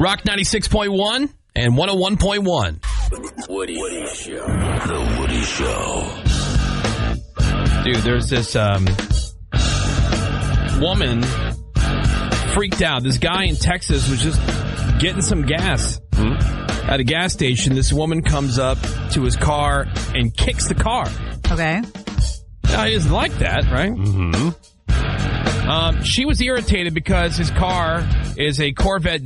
Rock 96.1 and 101.1. Woody Show. The Woody Show. Dude, there's this woman freaked out. This guy in Texas was just getting some gas at a gas station. This woman comes up to his car and kicks the car. Okay. Now, he doesn't like that, right? Mm-hmm. She was irritated because his car is a Corvette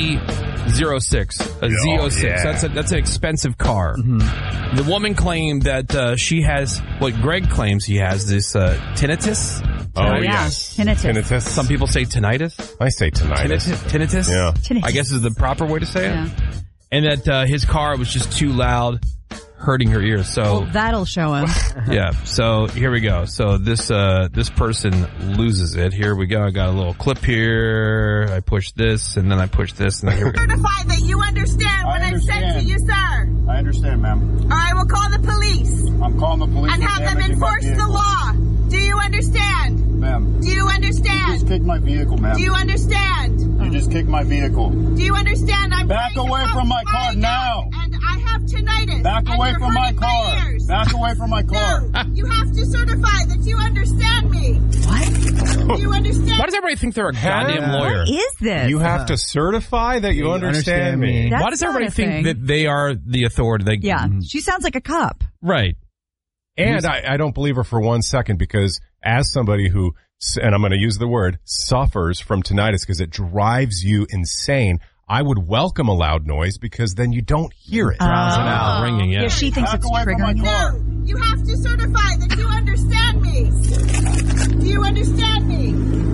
Z06. A Z06. Yeah. That's an expensive car. Mm-hmm. The woman claimed that she has what Greg claims he has, this tinnitus. Oh, yeah. yes. Tinnitus. Some people say tinnitus. I say tinnitus. Tinnitus? Yeah. Tinnitus. I guess is the proper way to say it. Yeah. And that his car was just too loud, hurting her ears. So Well, that'll show him. yeah. So here we go. So this person loses it. Here we go. I got a little clip here. I push this, and then I push this, and then here we go. Certify that you understand what I've said to you, sir. I understand, ma'am. Or I will call the police I'm calling the police and for have them damaging my enforce the vehicle. law. Do you understand? Ma'am, Do you you just understand? kicked my vehicle, ma'am. Do you understand? You just kicked my vehicle. Do you understand? I'm Back trying to away help from my you car right now. And I have tinnitus. Back and away you're from my hurting car. ears. Back away from my car. No, you have to certify that you understand me. What? Do you understand? Why does everybody think they're a goddamn lawyer? What is this? You have to certify that you understand me. That's Why does not everybody a think thing. that they are the authority? Yeah. She sounds like a cop. Right. And I don't believe her for 1 second because as somebody who, and I'm going to use the word, suffers from tinnitus because it drives you insane, I would welcome a loud noise because then you don't hear it. Drowns it out. Ringing, yeah. Yeah, she thinks Back it's away from my triggering. car. No, you have to certify that you understand me. Do you understand me?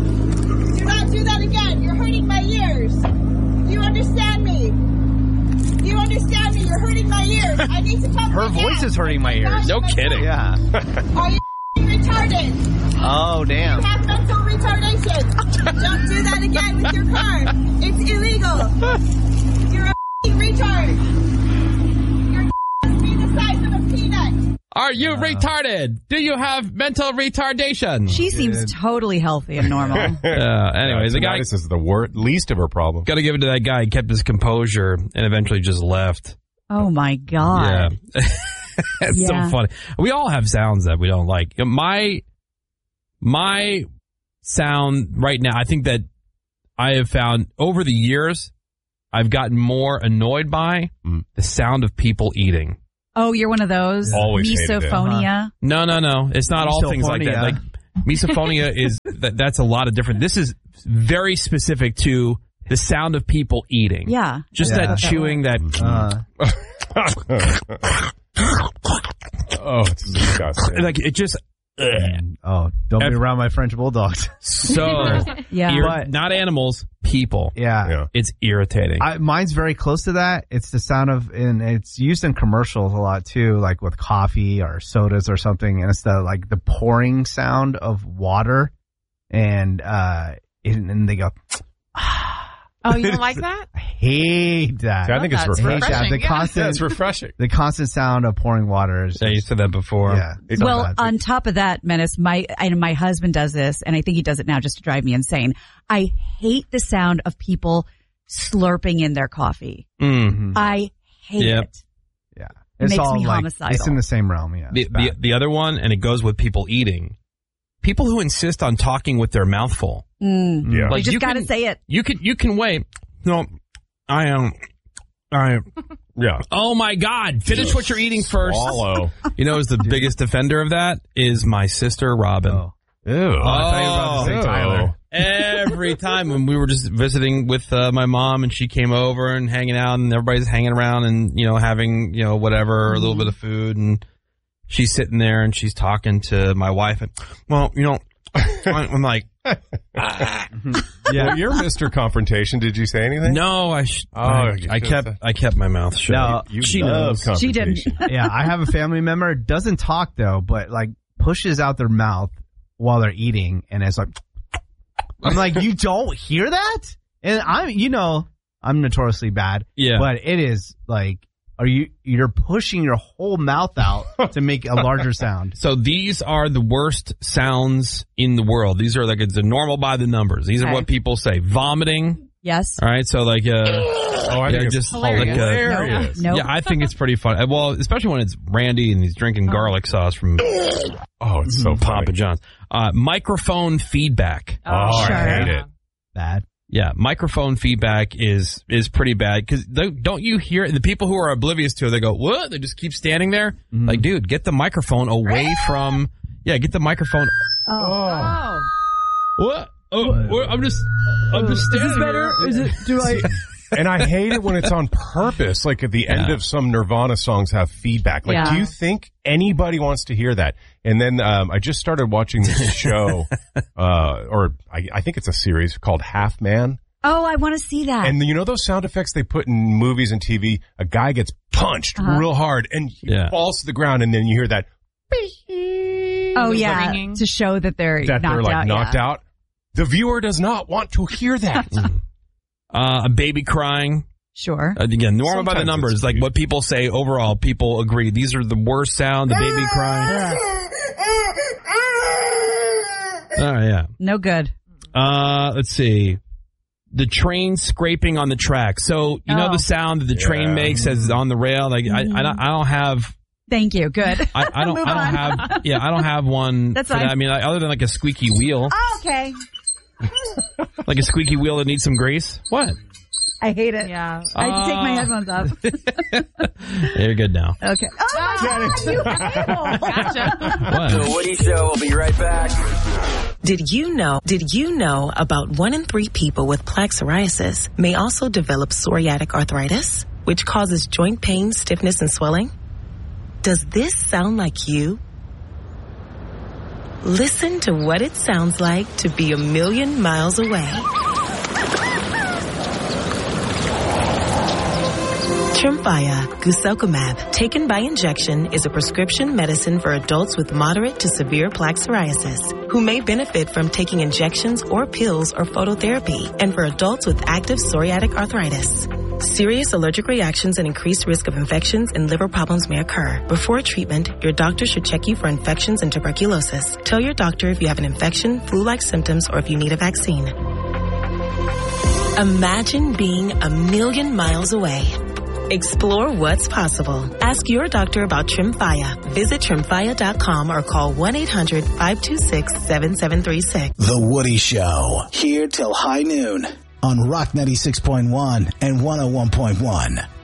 Do not do that again. You're hurting my ears. Do you understand me? Do you understand me? You're hurting my ears. I need to talk. Her voice is hurting my ears. No kidding. Yeah. Are you retarded? Oh, You damn. have mental retardation. Don't do that again with your car. It's illegal. You're a retard. Your must be the size of a peanut. Are you retarded? Do you have mental retardation? She seems totally healthy and normal. Anyway, the guy Tinnitus is the least of her problem. got to give it to that guy. He kept his composure and eventually just left. Oh, my God. Yeah. It's Yeah. so funny. We all have sounds that we don't like. My sound right now, I think that I have found over the years, I've gotten more annoyed by the sound of people eating. Oh, you're one of those? Always hated it. Misophonia? No. It's not all things like that. Misophonia. Like misophonia is that's a lot of different. This is very specific to the sound of people eating. Yeah. Just Yeah. that chewing, that. Oh, it's disgusting. Like it just. Oh, don't be around my French bulldogs. So Yeah. But- not animals, people. Yeah. It's irritating. Mine's very close to that. It's the sound of, and it's used in commercials a lot too, like with coffee or sodas or something. And it's the pouring sound of water, and they go. Oh, you don't like that? I hate that. I think it's That's refreshing. Hate that. The yeah. constant, It's refreshing. the constant sound of pouring water is. Yeah, you said that before. Yeah. so Well, bad. on top of that, Menace, my husband does this, and I think he does it now just to drive me insane. I hate the sound of people slurping in their coffee. Mm. I hate Yep. it. Yeah. It It's makes all me like, homicidal. It's in the same realm. Yeah. It's bad. The other one, and it goes with people eating. People who insist on talking with their mouth full. Mm. Yeah. Like You just you got to can- say it. You can wait. No, I am. Yeah. Oh my God! Finish what you're eating first. Swallow. You know, who's the biggest defender of that is my sister Robin. Oh. Ew. I thought you were about to say Tyler. Every time when we were just visiting with my mom and she came over and hanging out and everybody's hanging around and having whatever, a little bit of food, and she's sitting there and she's talking to my wife and I'm like. Yeah, you're Mr. Confrontation. Did you say anything? No, I kept my mouth shut. No, You she love knows. She didn't. confrontation. Yeah, I have a family member, doesn't talk though, but like pushes out their mouth while they're eating, and it's like, I'm like, you don't hear that? And I'm notoriously bad. Yeah. But it is like, you're pushing your whole mouth out to make a larger sound. So these are the worst sounds in the world. These are like it's a normal by the numbers. These are Okay. what people say: vomiting, Yes. All right, so like, I think it's just hilarious. hilarious. Nope. yeah, I think it's pretty fun. Well, especially when it's Randy and he's drinking garlic sauce from Oh, it's so Papa funny. John's. Microphone feedback. Oh, Sure. I hate it. Bad. Yeah, microphone feedback is pretty bad because don't you hear the people who are oblivious to it? They go, "What?" They just keep standing there. Like, dude, get the microphone away from. Yeah, get the microphone. Oh. What? Oh, I'm just standing here. Is it? Do I? And I hate it when it's on purpose. Like at the end of some Nirvana songs have feedback. Like, Yeah. do you think anybody wants to hear that? And then I just started watching this show, or I think it's a series called Half Man. Oh, I want to see that. And you know those sound effects they put in movies and TV? A guy gets punched real hard and he falls to the ground, and then you hear that. Oh The yeah, ringing. to show that they're knocked out. The viewer does not want to hear that. A baby crying. Sure. Again, normal by the Sometimes numbers. it's Like cute. what people say overall, people agree. These are the worst sound. The baby crying. Oh yeah. No good. Let's see. The train scraping on the track. So you know Oh. the sound that the train makes as it's on the rail. Like I don't have. Thank you. Good. I don't Move on. have. Yeah, I don't have one. That's for that. fine. I mean, other than like a squeaky wheel, Okay. like a squeaky wheel that needs some grease. What? I hate it. Yeah. I have to take my headphones off. You're good now. Okay. Oh my God, you animal. Gotcha. What? The Woody Show will be right back. Did you know about 1 in 3 people with plaque psoriasis may also develop psoriatic arthritis, which causes joint pain, stiffness, and swelling? Does this sound like you? Listen to what it sounds like to be a million miles away. Tremfya guselkumab, taken by injection, is a prescription medicine for adults with moderate to severe plaque psoriasis who may benefit from taking injections or pills or phototherapy, and for adults with active psoriatic arthritis. Serious allergic reactions and increased risk of infections and liver problems may occur. Before treatment, your doctor should check you for infections and tuberculosis. Tell your doctor if you have an infection, flu-like symptoms, or if you need a vaccine. Imagine being a million miles away. Explore what's possible. Ask your doctor about Tremfya. Visit Tremfya.com or call 1-800-526-7736. The Woody Show, here till high noon on Rock 96.1 and 101.1.